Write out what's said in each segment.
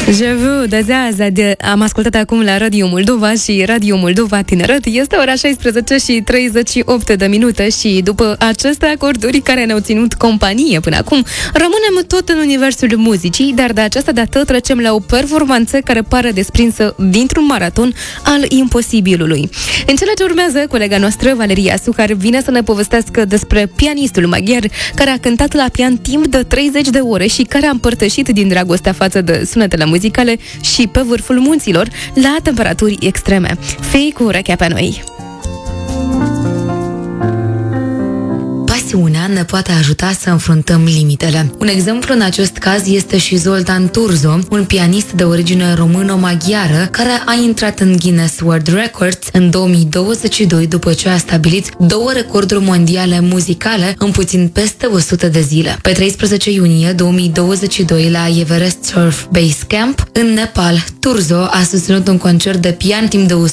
Je veux de Zaza am ascultat acum la Radio Moldova și Radio Moldova Tineret. Este ora 16 și 38 de minute și după aceste acorduri care ne-au ținut companie până acum, rămânem tot în universul muzicii, dar de această dată trecem la o performanță care pare desprinsă dintr-un maraton al imposibilului. În cele ce urmează, colega noastră, Valeria Suhar, vine să ne povestească despre pianistul maghiar care a cântat la pian timp de 30 de ore și care a împărtășit din dragostea față de sunetele muzicale și pe vârful munților la temperaturi extreme. Fii cu urechea pe noi! Pasiunea ne poate ajuta să înfruntăm limitele. Un exemplu în acest caz este și Zoltan Turzo, un pianist de origine româno-maghiară care a intrat în Guinness World Records în 2022 după ce a stabilit 2 recorduri mondiale muzicale în puțin peste 100 de zile. Pe 13 iunie 2022 la Everest Surf Base Camp în Nepal, Turzo a susținut un concert de pian timp de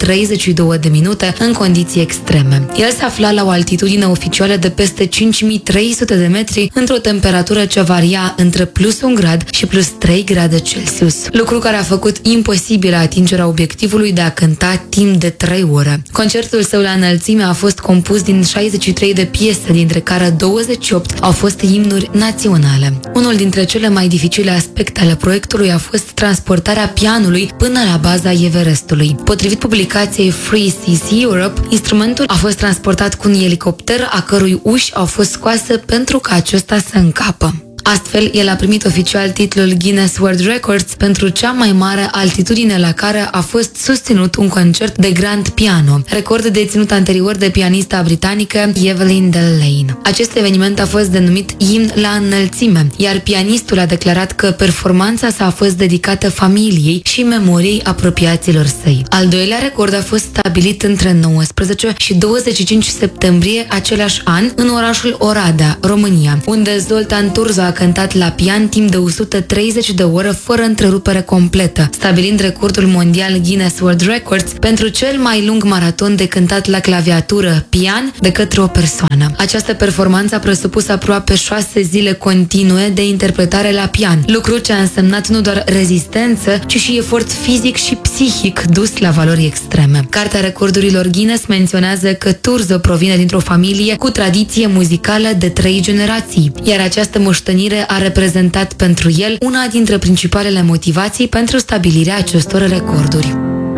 132 de minute în condiții extreme. El se afla la o altitudine oficială de peste 5300 de metri într-o temperatură ce varia între plus 1 grad și plus 3 grade Celsius, lucru care a făcut imposibilă atingerea obiectivului de a cânta timp de 3 ore. Concertul său la înălțime a fost compus din 63 de piese, dintre care 28 au fost imnuri naționale. Unul dintre cele mai dificile aspecte ale proiectului a fost transportarea pianului până la baza Everestului. Potrivit publicației Free CC Europe, instrumentul a fost transportat cu un elicopter a cărui uși au fost scoase pentru ca acesta să încapă. Astfel, el a primit oficial titlul Guinness World Records pentru cea mai mare altitudine la care a fost susținut un concert de grand piano, record deținut anterior de pianista britanică Evelyn Delaine. Acest eveniment a fost denumit Imn la înălțime, iar pianistul a declarat că performanța sa a fost dedicată familiei și memoriei apropiaților săi. Al doilea record a fost stabilit între 19 și 25 septembrie același an în orașul Oradea, România, unde Zoltan Turzo a cântat la pian timp de 130 de ore fără întrerupere completă, stabilind recordul mondial Guinness World Records pentru cel mai lung maraton de cântat la claviatură pian de către o persoană. Această performanță a presupus aproape 6 zile continue de interpretare la pian, lucru ce a însemnat nu doar rezistență, ci și efort fizic și psihic dus la valori extreme. Cartea recordurilor Guinness menționează că Turzo provine dintr-o familie cu tradiție muzicală de 3 generații, iar această moștenire a reprezentat pentru el una dintre principalele motivații pentru stabilirea acestor recorduri.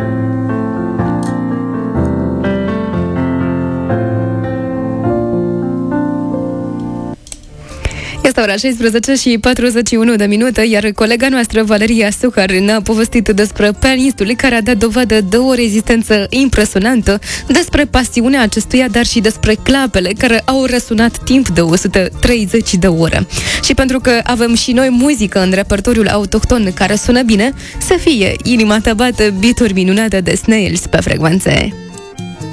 Este ora 16 și 41 de minute, iar colega noastră, Valeria Suhar, ne-a povestit despre pianistul care a dat dovadă de o rezistență impresionantă, despre pasiunea acestuia, dar și despre clapele care au răsunat timp de 130 de ore. Și pentru că avem și noi muzică în repertoriul autohton care sună bine, să fie Inima ta bate, beat-uri minunate de Snails pe frecvențe.